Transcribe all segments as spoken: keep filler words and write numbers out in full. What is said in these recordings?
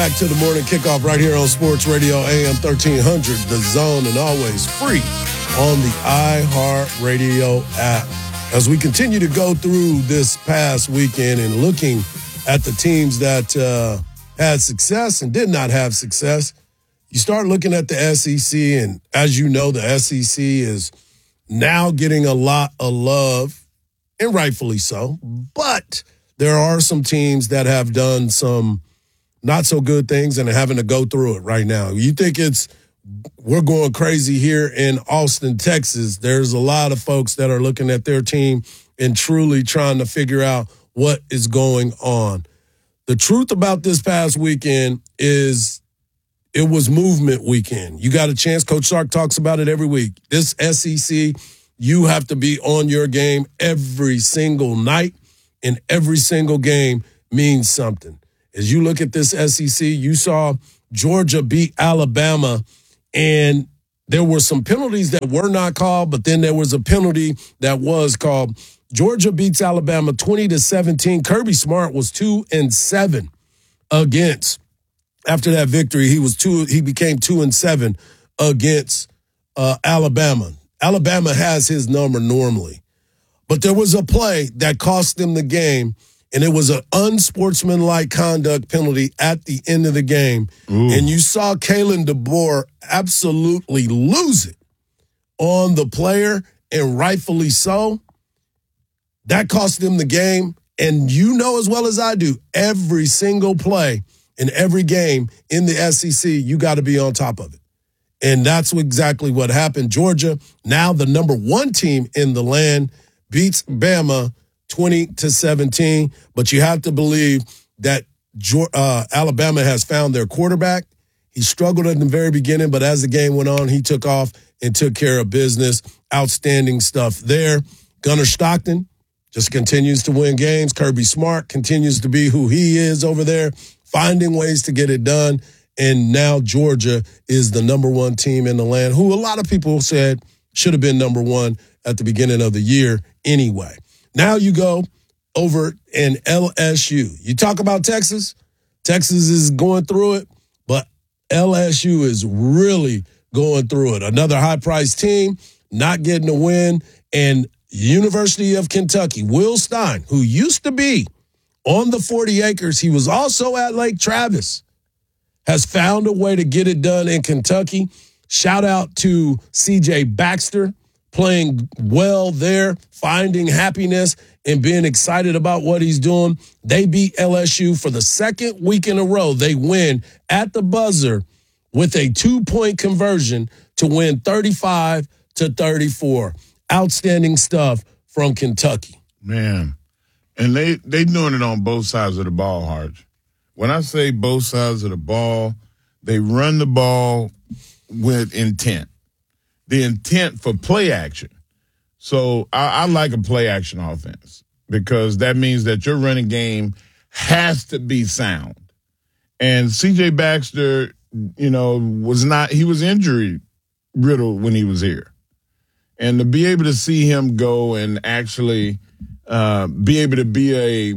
back to the morning kickoff right here on Sports Radio A M thirteen hundred, The Zone, and always free on the iHeartRadio app. As we continue to go through this past weekend and looking at the teams that uh, had success and did not have success, you start looking at the S E C, and as you know, the S E C is now getting a lot of love, and rightfully so, but there are some teams that have done some not so good things and are having to go through it right now. You think it's we're going crazy here in Austin, Texas. There's a lot of folks that are looking at their team and truly trying to figure out what is going on. The truth about this past weekend is it was movement weekend. You got a chance. Coach Sark talks about it every week. This S E C, you have to be on your game every single night, and every single game means something. As you look at this S E C, you saw Georgia beat Alabama, and there were some penalties that were not called, but then there was a penalty that was called. Georgia beats Alabama twenty to seventeen. Kirby Smart was two and seven against. After that victory, he was two. He became two and seven against uh, Alabama. Alabama has his number normally, but there was a play that cost them the game. And it was an unsportsmanlike conduct penalty at the end of the game. Ooh. And you saw Kalen DeBoer absolutely lose it on the player, and rightfully so. That cost them the game. And you know as well as I do, every single play in every game in the S E C, you got to be on top of it. And that's exactly what happened. Georgia, now the number one team in the land, beats Bama twenty to seventeen, but you have to believe that uh, Alabama has found their quarterback. He struggled in the very beginning, but as the game went on, he took off and took care of business. Outstanding stuff there. Gunnar Stockton just continues to win games. Kirby Smart continues to be who he is over there, finding ways to get it done. And now Georgia is the number one team in the land, who a lot of people said should have been number one at the beginning of the year anyway. Now you go over in L S U. You talk about Texas. Texas is going through it, but L S U is really going through it. Another high-priced team, not getting a win. And University of Kentucky, Will Stein, who used to be on the forty acres, he was also at Lake Travis, has found a way to get it done in Kentucky. Shout out to C J Baxter, playing well there, finding happiness and being excited about what he's doing. They beat L S U for the second week in a row. They win at the buzzer with a two-point conversion to win thirty-five to thirty-four. Outstanding stuff from Kentucky. Man, and they they doing it on both sides of the ball, Harge. When I say both sides of the ball, they run the ball with intent. The intent for play action. So I, I like a play action offense because that means that your running game has to be sound. And C J Baxter, you know, was not, he was injury riddled when he was here. And to be able to see him go and actually uh, be able to be a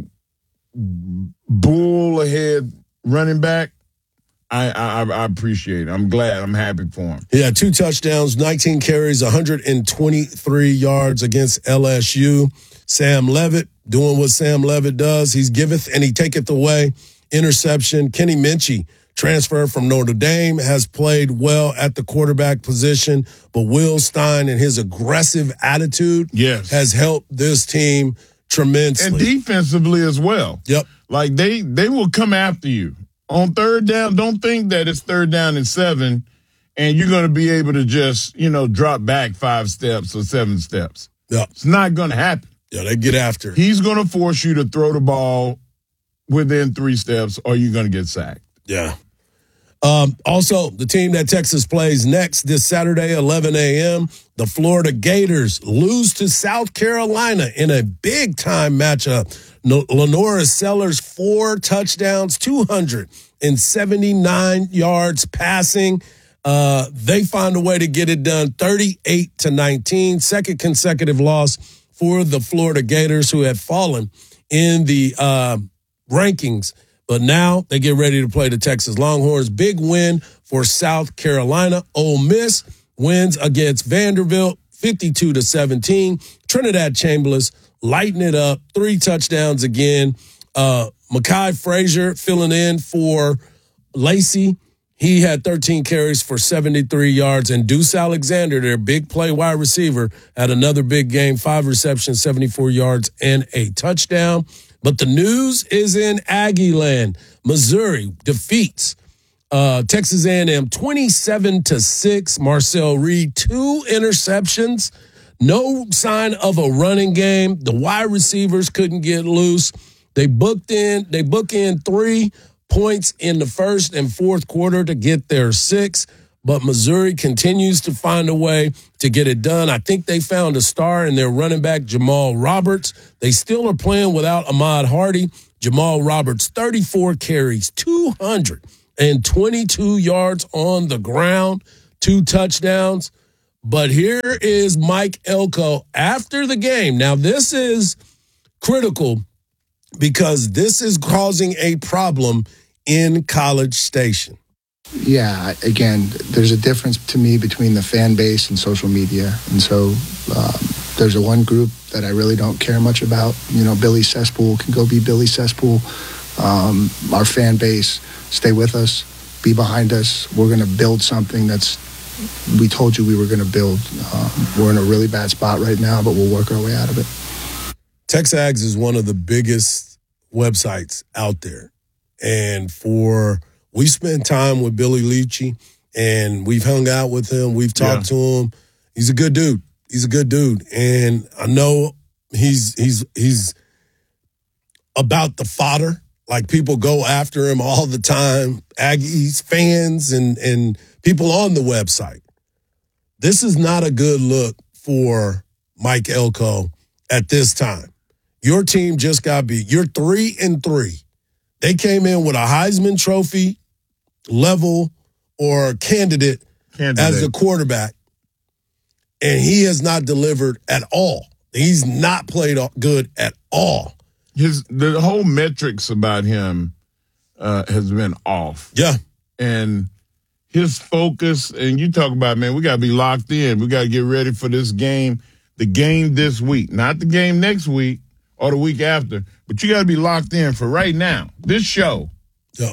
bull ahead running back, I, I I appreciate it. I'm glad. I'm happy for him. Yeah, two touchdowns, nineteen carries, one hundred twenty-three yards against L S U. Sam Levitt doing what Sam Levitt does. He's giveth and he taketh away. Interception. Kenny Minchie, transfer from Notre Dame, has played well at the quarterback position, but Will Stein and his aggressive attitude yes. has helped this team tremendously. And defensively as well. Yep. Like they they will come after you. On third down, don't think that it's third down and seven and you're going to be able to just, you know, drop back five steps or seven steps. Yeah. It's not going to happen. Yeah, they get after it. He's going to force you to throw the ball within three steps or you're going to get sacked. Yeah. Um, also, the team that Texas plays next this Saturday, eleven a.m., the Florida Gators lose to South Carolina in a big-time matchup. Lenora Sellers, four touchdowns, two hundred seventy-nine yards passing. Uh, they find a way to get it done, thirty-eight to nineteen. Second consecutive loss for the Florida Gators, who had fallen in the uh, rankings. But now they get ready to play the Texas Longhorns. Big win for South Carolina. Ole Miss wins against Vanderbilt, fifty-two to seventeen. Trinidad Chambliss lighting it up, three touchdowns again. Uh, Mekhi Frazier filling in for Lacey. He had thirteen carries for seventy-three yards. And Deuce Alexander, their big play wide receiver, had another big game, five receptions, seventy-four yards, and a touchdown. But the news is in Aggie land. Missouri defeats uh, Texas A and M twenty-seven to six. Marcel Reed, two interceptions. No sign of a running game. The wide receivers couldn't get loose. They booked in, they book in three points in the first and fourth quarter to get their six. But Missouri continues to find a way to get it done. I think they found a star in their running back, Jamal Roberts. They still are playing without Ahmad Hardy. Jamal Roberts, thirty-four carries, two hundred twenty-two yards on the ground, two touchdowns. But here is Mike Elko after the game. Now, this is critical because this is causing a problem in College Station. Yeah, again, there's a difference to me between the fan base and social media. And so um, there's a one group that I really don't care much about. You know, Billy Cesspool can go be Billy Cesspool. Um, our fan base, stay with us, be behind us. We're going to build something that's, we told you we were going to build. Um, we're in a really bad spot right now, but we'll work our way out of it. Texags is one of the biggest websites out there. And for... we spent time with Billy Leachy, and we've hung out with him. We've talked yeah. to him. He's a good dude. He's a good dude. And I know he's he's he's about the fodder. Like, people go after him all the time, Aggies, fans, and, and people on the website. This is not a good look for Mike Elko at this time. Your team just got beat. You're three and three. They came in with a Heisman Trophy level or candidate, candidate as the quarterback, and he has not delivered at all. He's not played good at all. His the whole metrics about him uh, has been off. Yeah, and his focus. And you talk about, man, we got to be locked in. We got to get ready for this game. The game this week, not the game next week or the week after, but you got to be locked in for right now. This show. Yep.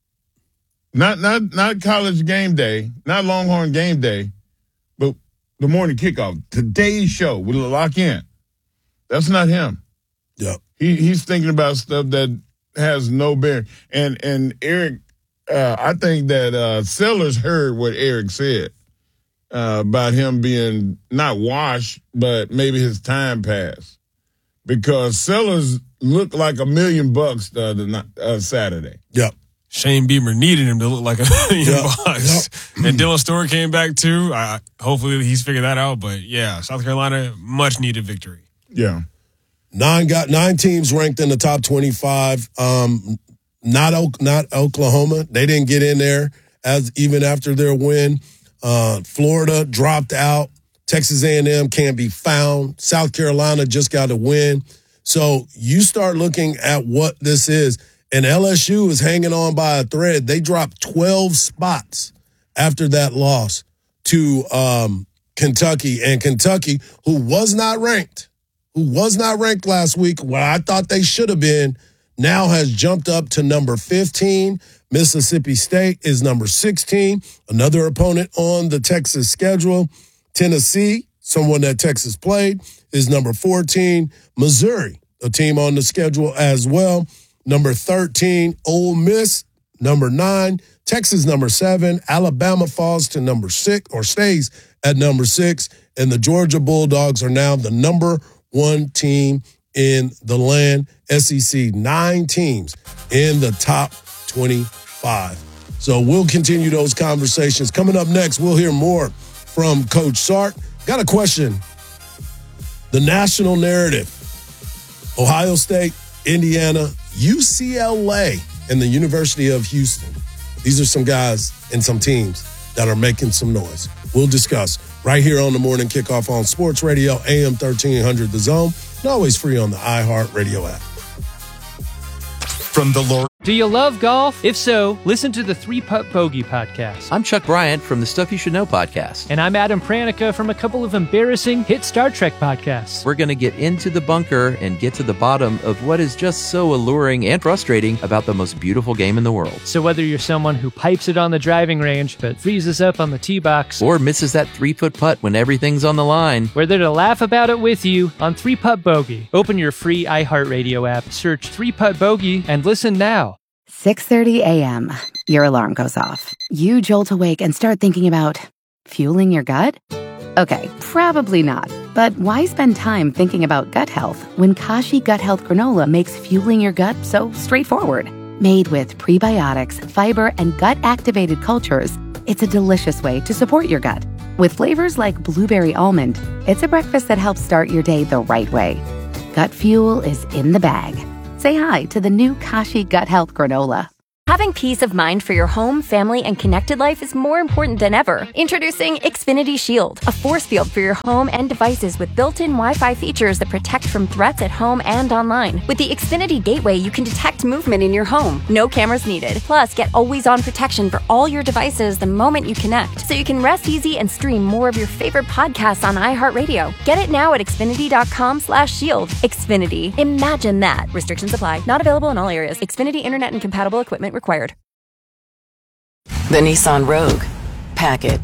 Not not not college game day, not Longhorn game day, but the morning kickoff. Today's show, we'll lock in. That's not him. Yep. He he's thinking about stuff that has no bearing. And and Eric, uh, I think that uh, Sellers heard what Eric said uh, about him being not washed, but maybe his time passed. Because Sellers looked like a million bucks the other night, uh, Saturday. Yep. Shane Beamer needed him to look like a million yep. bucks. Yep. And Dylan Stewart came back too. Uh, hopefully he's figured that out. But yeah, South Carolina, much needed victory. Yeah. Nine got nine teams ranked in the top twenty-five. Um, not not Oklahoma. They didn't get in there as even after their win. Uh, Florida dropped out. Texas A and M can't be found. South Carolina just got a win. So you start looking at what this is. And L S U is hanging on by a thread. They dropped twelve spots after that loss to um, Kentucky. And Kentucky, who was not ranked, who was not ranked last week, where I thought they should have been, now has jumped up to number fifteen. Mississippi State is number sixteen. Another opponent on the Texas schedule. Tennessee, someone that Texas played, is number fourteen. Missouri, a team on the schedule as well. Number thirteen, Ole Miss, number nine. Texas, number seven. Alabama falls to number six, or stays at number six. And the Georgia Bulldogs are now the number one team in the land. S E C, nine teams in the top twenty-five. So we'll continue those conversations. Coming up next, we'll hear more from Coach Sark. Got a question. The national narrative. Ohio State, Indiana, U C L A, and the University of Houston. These are some guys and some teams that are making some noise. We'll discuss right here on the Morning Kickoff on Sports Radio, A M thirteen hundred The Zone, and always free on the iHeartRadio app. From the Lord. Do you love golf? If so, listen to the Three Putt Bogey podcast. I'm Chuck Bryant from the Stuff You Should Know podcast. And I'm Adam Pranica from a couple of embarrassing hit Star Trek podcasts. We're going to get into the bunker and get to the bottom of what is just so alluring and frustrating about the most beautiful game in the world. So whether you're someone who pipes it on the driving range but freezes up on the tee box, or misses that three-foot putt when everything's on the line, we're there to laugh about it with you on Three Putt Bogey. Open your free iHeartRadio app, search Three Putt Bogey, and listen now. six thirty a.m. Your alarm goes off. You jolt awake and start thinking about fueling your gut? Okay, probably not. But why spend time thinking about gut health when Kashi Gut Health Granola makes fueling your gut so straightforward? Made with prebiotics, fiber, and gut-activated cultures, it's a delicious way to support your gut. With flavors like blueberry almond, it's a breakfast that helps start your day the right way. Gut fuel is in the bag. Say hi to the new Kashi Gut Health Granola. Having peace of mind for your home, family, and connected life is more important than ever. Introducing Xfinity Shield, a force field for your home and devices with built-in Wi-Fi features that protect from threats at home and online. With the Xfinity Gateway, you can detect movement in your home. No cameras needed. Plus, get always-on protection for all your devices the moment you connect, so you can rest easy and stream more of your favorite podcasts on iHeartRadio. Get it now at Xfinity.com slash shield. Xfinity. Imagine that. Restrictions apply. Not available in all areas. Xfinity Internet and compatible equipment required. The Nissan Rogue. Pack it.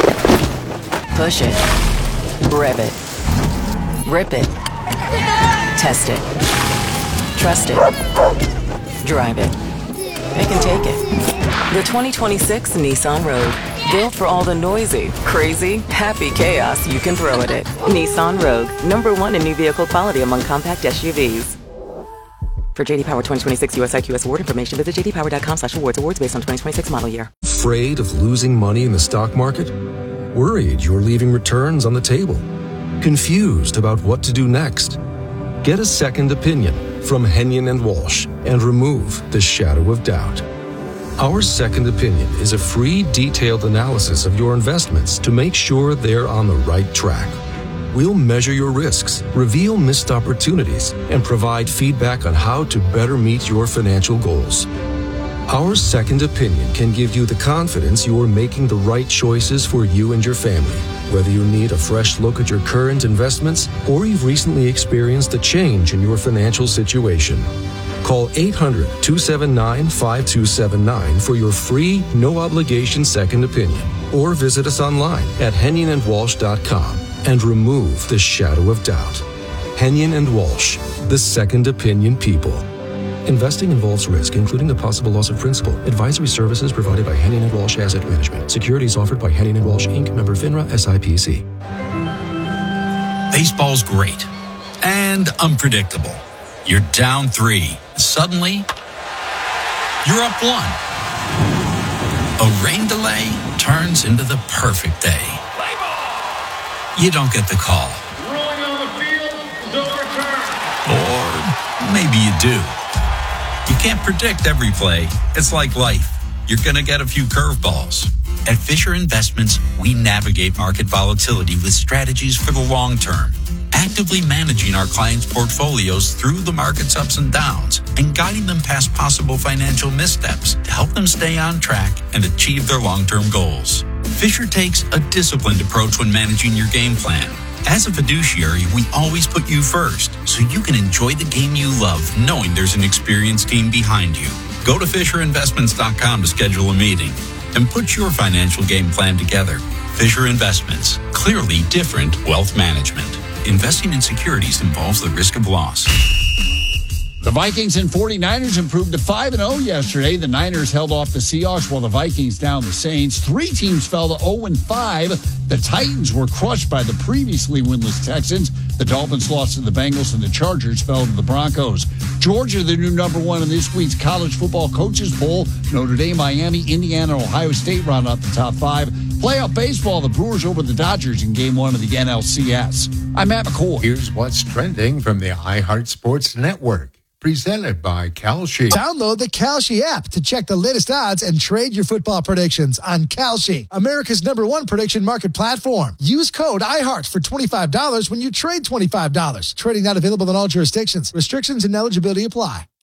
Push it. Rev it. Rip it. Test it. Trust it. Drive it. It can take it. The twenty twenty-six Nissan Rogue. Built for all the noisy, crazy, happy chaos you can throw at it. Nissan Rogue. Number one in new vehicle quality among compact S U Vs. For J D Power twenty twenty-six U S I Q S award information, visit jdpower.com slash awards. Awards based on twenty twenty-six model year. Afraid of losing money in the stock market? Worried you're leaving returns on the table? Confused about what to do next? Get a second opinion from Henyon and Walsh and remove the shadow of doubt. Our second opinion is a free, detailed analysis of your investments to make sure they're on the right track. We'll measure your risks, reveal missed opportunities, and provide feedback on how to better meet your financial goals. Our second opinion can give you the confidence you are making the right choices for you and your family, whether you need a fresh look at your current investments or you've recently experienced a change in your financial situation. Call eight hundred, two seven nine, five two seven nine for your free, no-obligation second opinion, or visit us online at henyon and walsh dot com. And remove the shadow of doubt. Henyon and Walsh, the second opinion people. Investing involves risk, including the possible loss of principal. Advisory services provided by Henyon and Walsh Asset Management. Securities offered by Henyon and Walsh, Incorporated. Member FINRA S I P C. Baseball's great and unpredictable. You're down three. Suddenly, you're up one. A rain delay turns into the perfect day. You don't get the call. Rolling on the field is overturned. Or maybe you do. You can't predict every play. It's like life. You're going to get a few curveballs. At Fisher Investments, we navigate market volatility with strategies for the long term, actively managing our clients' portfolios through the market's ups and downs and guiding them past possible financial missteps to help them stay on track and achieve their long-term goals. Fisher takes a disciplined approach when managing your game plan. As a fiduciary, we always put you first, so you can enjoy the game you love, knowing there's an experienced team behind you. Go to fisher investments dot com to schedule a meeting and put your financial game plan together. Fisher Investments, clearly different wealth management. Investing in securities involves the risk of loss. The Vikings and 49ers improved to five and oh yesterday. The Niners held off the Seahawks while the Vikings downed the Saints. Three teams fell to oh and five. The Titans were crushed by the previously winless Texans. The Dolphins lost to the Bengals, and the Chargers fell to the Broncos. Georgia, the new number one in this week's college football coaches poll. Notre Dame, Miami, Indiana, and Ohio State round out the top five. Playoff baseball, the Brewers over the Dodgers in game one of the N L C S. I'm Matt McCoy. Here's what's trending from the iHeart Sports Network. Presented by Kalshi. Download the Kalshi app to check the latest odds and trade your football predictions on Kalshi, America's number one prediction market platform. Use code iHeart for twenty-five dollars when you trade twenty-five dollars. Trading not available in all jurisdictions. Restrictions and eligibility apply.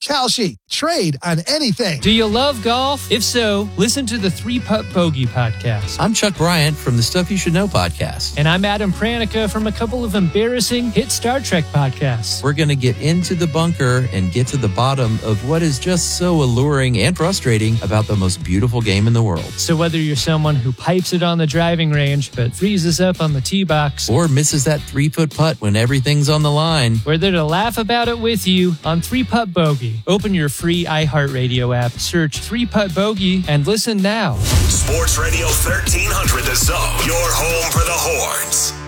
Kalshi. Trade on anything. Do you love golf? If so, listen to the Three Putt Bogey podcast. I'm Chuck Bryant from the Stuff You Should Know podcast. And I'm Adam Pranica from a couple of embarrassing hit Star Trek podcasts. We're going to get into the bunker and get to the bottom of what is just so alluring and frustrating about the most beautiful game in the world. So whether you're someone who pipes it on the driving range but freezes up on the tee box, or misses that three-foot putt when everything's on the line, we're there to laugh about it with you on Three Putt Bogey. Open your free iHeartRadio app, search Three Putt Bogey, and listen now. Sports Radio thirteen hundred The Zone, your home for the Horns.